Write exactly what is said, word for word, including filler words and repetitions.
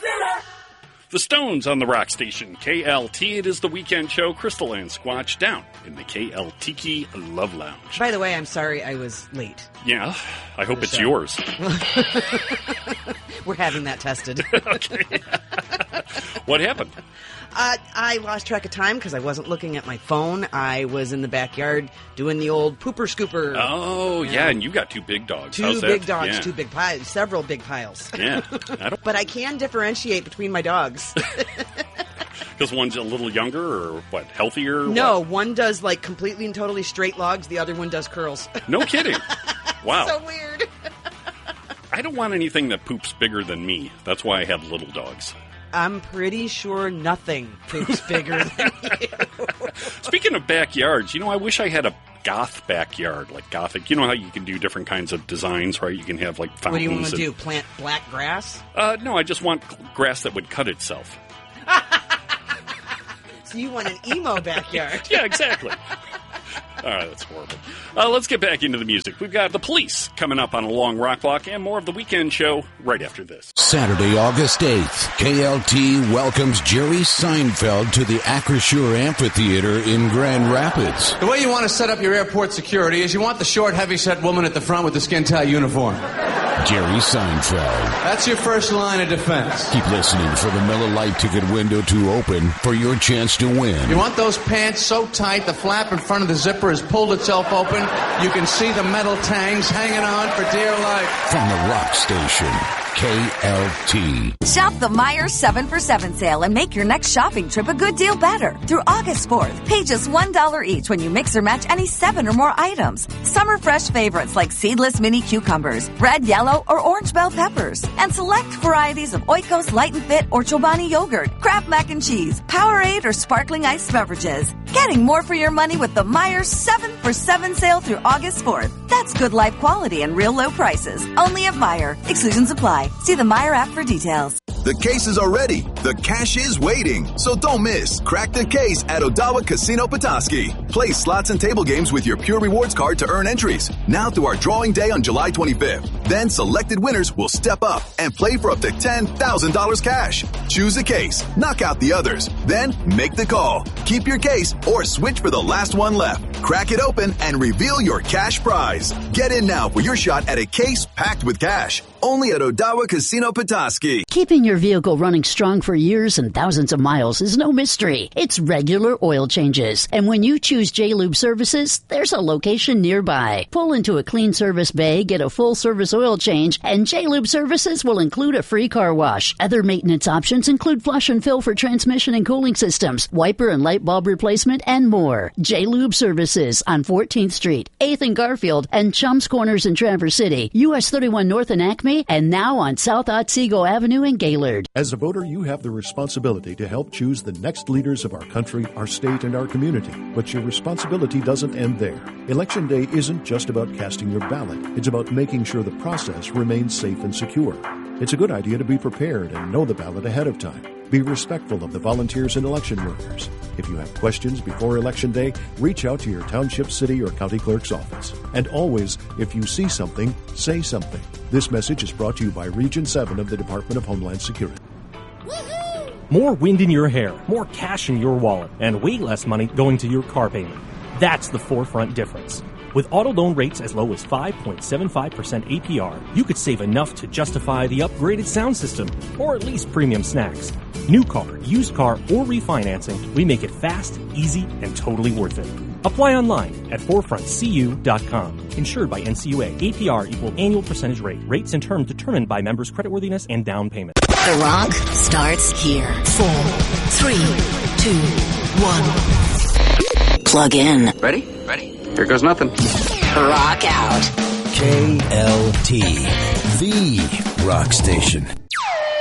The Stones on the Rock Station, K L T. It is the weekend show. Crystal and Squatch down in the K L Tiki Love Lounge. By the way, I'm sorry I was late. Yeah, I hope it's yours. We're having that tested. Okay. What happened? Uh, I lost track of time because I wasn't looking at my phone. I was in the backyard doing the old pooper scooper. Oh, yeah, and you got two big dogs. Two How's big that? dogs, Yeah. two big piles, several big piles. Yeah. I don't, But I can differentiate between my dogs. because one's a little younger or what, healthier? No, What? one does like completely and totally straight logs. The other one does curls. No kidding. Wow. So weird. I don't want anything that poops bigger than me. That's why I have little dogs. I'm pretty sure nothing poops bigger than you. Speaking of backyards, you know, I wish I had a goth backyard, like gothic. You know how you can do different kinds of designs, right? You can have like fountains. What do you want to and, do? Plant black grass? Uh, no, I just want grass that would cut itself. So you want an emo backyard? Yeah, exactly. All right, that's horrible. Uh, let's get back into the music. We've got The Police coming up on a long rock block and more of the weekend show right after this. Saturday, August eighth, K L T welcomes Jerry Seinfeld to the Acrisure Amphitheater in Grand Rapids. The way you want to set up your airport security is you want the short, heavy-set woman at the front with the skin-tight uniform. Jerry Seinfeld. That's your first line of defense. Keep listening for the Miller Lite ticket window to open for your chance to win. You want those pants so tight the flap in front of the zipper has pulled itself open. You can see the metal tangs hanging on for dear life. From the Rock Station, K L T. Shop the Meijer seven for seven sale and make your next shopping trip a good deal better. Through August fourth, pay just one dollar each when you mix or match any seven or more items. Summer fresh favorites like seedless mini cucumbers, red, yellow, or orange bell peppers. And select varieties of Oikos Light and Fit or Chobani yogurt, Kraft mac and cheese, Powerade, or sparkling iced beverages. Getting more for your money with the Meijer seven for seven sale through August fourth. That's good life quality and real low prices. Only at Meijer. Exclusions apply. See the Meijer app for details. The cases are ready. The cash is waiting. So don't miss. Crack the case at Odawa Casino Petoskey. Play slots and table games with your Pure Rewards card to earn entries. Now through our drawing day on July twenty-fifth. Then selected winners will step up and play for up to ten thousand dollars cash. Choose a case. Knock out the others. Then make the call. Keep your case or switch for the last one left. Crack it open and reveal your cash prize. Get in now for your shot at a case packed with cash. Only at Odawa Casino Petoskey. Keeping your vehicle running strong for years and thousands of miles is no mystery. It's regular oil changes. And when you choose J-Lube Services, there's a location nearby. Pull into a clean service bay, get a full service oil change, and J-Lube Services will include a free car wash. Other maintenance options include flush and fill for transmission and cooling systems, wiper and light bulb replacement, and more. J-Lube Services on fourteenth Street, eighth and Garfield, and Chums Corners in Traverse City, U S thirty-one North and Acme, and now on South Otsego Avenue in Gaylord. As a voter, you have the responsibility to help choose the next leaders of our country, our state, and our community. But your responsibility doesn't end there. Election Day isn't just about casting your ballot. It's about making sure the process remains safe and secure. It's a good idea to be prepared and know the ballot ahead of time. Be respectful of the volunteers and election workers. If you have questions before Election Day, reach out to your township, city, or county clerk's office. And always, if you see something, say something. This message is brought to you by Region seven of the Department of Homeland Security. More wind in your hair, more cash in your wallet, and way less money going to your car payment. That's the Forefront difference. With auto loan rates as low as five point seven five percent A P R, you could save enough to justify the upgraded sound system, or at least premium snacks. New car, used car, or refinancing, we make it fast, easy, and totally worth it. Apply online at forefront c u dot com. Insured by N C U A. A P R equal annual percentage rate. Rates and terms determined by members' creditworthiness and down payment. The rock starts here. Four, three, two, one. Plug in. Ready? Ready. Here goes nothing. Rock out. K L T, the Rock Station.